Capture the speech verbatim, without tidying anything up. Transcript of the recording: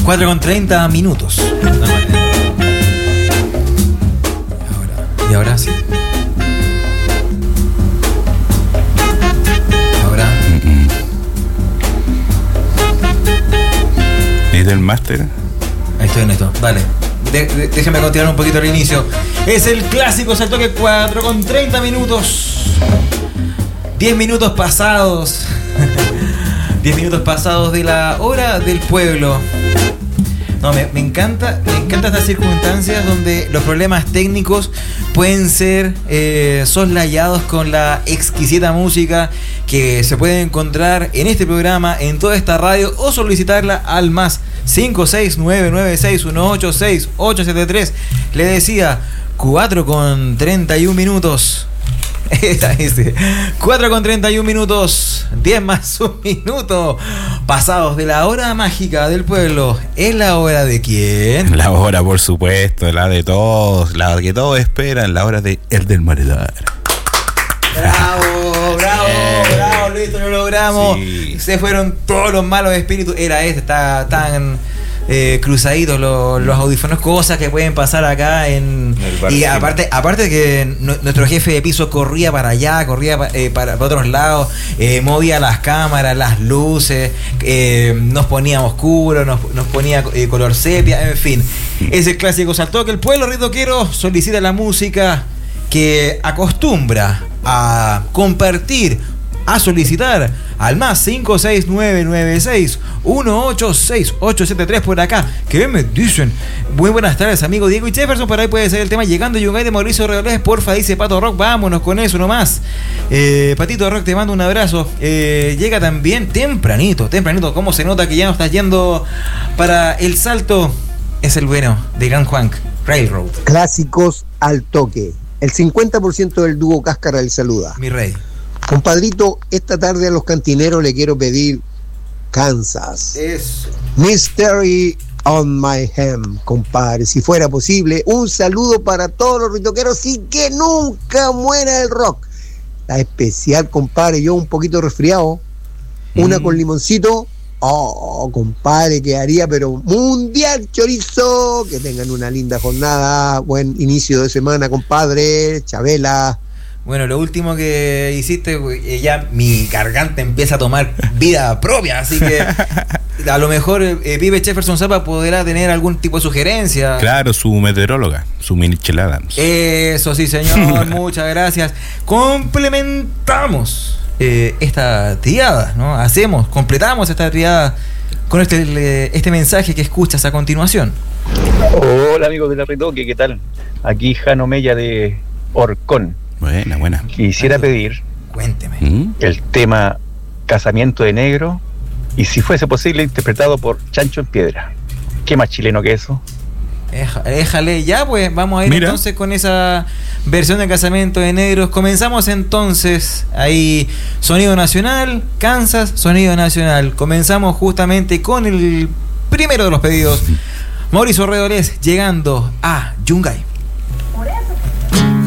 cuatro con treinta minutos. Ahora, y ahora sí. Ahora. ¿Es del máster? Ahí estoy en esto. Vale. De, de, déjame continuar un poquito al inicio. Es el clásico Salto que cuatro con treinta minutos. diez minutos pasados. diez minutos pasados de la hora del pueblo. No, me, me encanta, me encanta estas circunstancias donde los problemas técnicos pueden ser eh, soslayados con la exquisita música que se puede encontrar en este programa, en toda esta radio, o solicitarla al más cinco seis nueve nueve seis uno ocho seis ocho siete tres. Le decía, cuatro con treinta y un minutos. cuatro con treinta y un minutos, diez más un minuto pasados de la hora mágica del pueblo. ¿Es la hora de quién? La hora, por supuesto, la de todos, la que todos esperan, la hora de El del Maredar. Bravo, bravo, eh, bravo, Luis, lo logramos. Sí. Se fueron todos los malos espíritus. Era este, está tan eh, cruzaditos los, los audífonos, cosas que pueden pasar acá en. Y aparte, aparte de que no, nuestro jefe de piso corría para allá, corría eh, para, para otros lados, eh, movía las cámaras, las luces, eh, nos ponía oscuro, nos, nos ponía eh, color sepia, en fin. Ese clásico saltó que el pueblo ritoquero solicita la música que acostumbra a compartir, a solicitar al más cinco seis nueve nueve seis uno ocho seis ocho siete tres por acá. Que me dicen, muy buenas tardes, amigo Diego y Jefferson. Para hoy puede ser el tema Llegando Yungay de Mauricio Reolés. Porfa, dice Pato Rock. Vámonos con eso nomás. eh, Patito Rock, te mando un abrazo. eh, Llega también tempranito, tempranito. ¿Cómo se nota que ya no estás yendo para el salto? Es el bueno de Gran Juan Railroad. Clásicos al toque. El cincuenta por ciento del dúo Cáscara le saluda. Mi rey. Compadrito, esta tarde a los cantineros le quiero pedir Kansas. Eso. Mystery on my hem, compadre. Si fuera posible, un saludo para todos los ritoqueros y que nunca muera el rock. La especial, compadre, yo un poquito resfriado. Mm. Una con limoncito. Oh, compadre, quedaría, pero mundial chorizo. Que tengan una linda jornada. Buen inicio de semana, compadre. Chabela. Bueno, lo último que hiciste, ya mi garganta empieza a tomar vida propia, así que a lo mejor eh, Pipe Jefferson Zapa podrá tener algún tipo de sugerencia. Claro, su meteoróloga, su Michelle Adams. Eso sí, señor, muchas gracias. Complementamos eh, esta triada, ¿no? Hacemos, completamos esta triada con este, este mensaje que escuchas a continuación. Hola, amigos de la Ritoque, ¿qué tal? Aquí Jano Mella de Orcón. Buena, buena. Quisiera pedir Cuénteme. ¿Mm? el tema Casamiento de Negro, y si fuese posible interpretado por Chancho en Piedra. ¿Qué más chileno que eso? Déjale, ya pues vamos a ir. Mira. Entonces con esa versión de Casamiento de Negros. Comenzamos entonces ahí, sonido nacional, Kansas, sonido nacional. Comenzamos justamente con el primero de los pedidos. Mauricio Redolés llegando a Yungay.